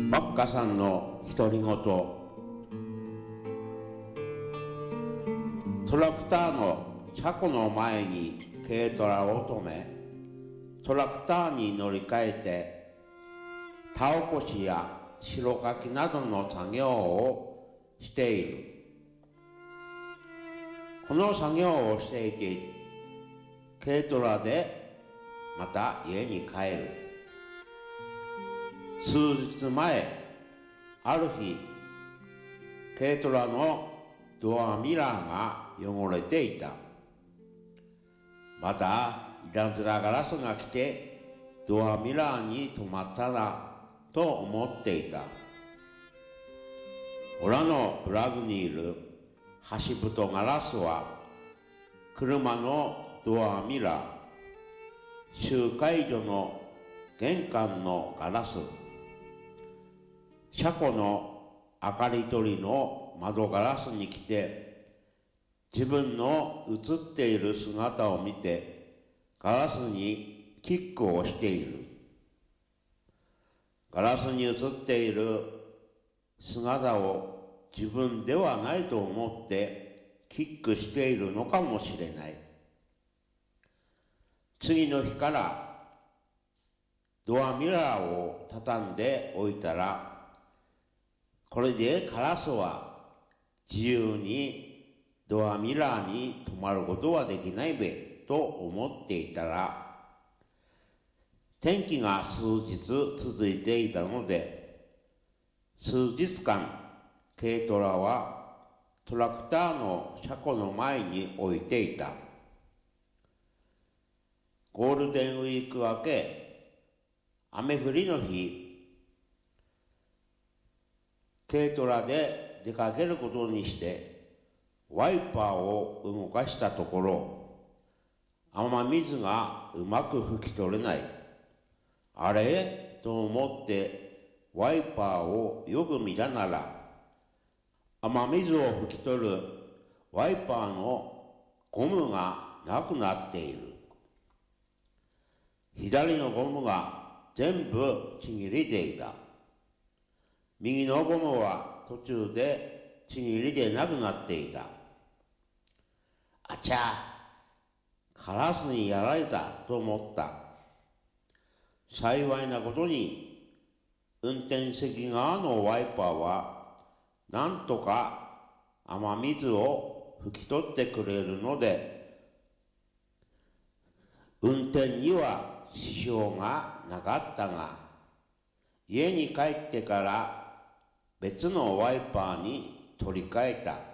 マッカさんの独り言。トラクターの車庫の前に軽トラを止め、トラクターに乗り換えて田起こしや白かきなどの作業をしている。この作業をしていて、軽トラでまた家に帰る。数日前、ある日、軽トラのドアミラーが汚れていた。またいたずらガラスが来てドアミラーに止まったらと思っていた。オラのプラグにいる端太ガラスは車のドアミラー、集会所の玄関のガラス、車庫の明かり取りの窓ガラスに来て、自分の映っている姿を見てガラスにキックをしている。ガラスに映っている姿を自分ではないと思ってキックしているのかもしれない。次の日からドアミラーを畳んでおいたら、これでカラスは自由にドアミラーに止まることはできないべと思っていたら、天気が数日続いていたので、数日間軽トラはトラクターの車庫の前に置いていた。ゴールデンウィーク明け、雨降りの日、軽トラで出かけることにしてワイパーを動かしたところ、雨水がうまく拭き取れない。あれと思ってワイパーをよく見たなら、雨水を拭き取るワイパーのゴムがなくなっている。左のゴムが全部ちぎれていた。右のゴムは途中でちぎりでなくなっていた。あちゃ、カラスにやられたと思った。幸いなことに運転席側のワイパーはなんとか雨水を拭き取ってくれるので、運転には支障がなかったが、家に帰ってから別のワイパーに取り替えた。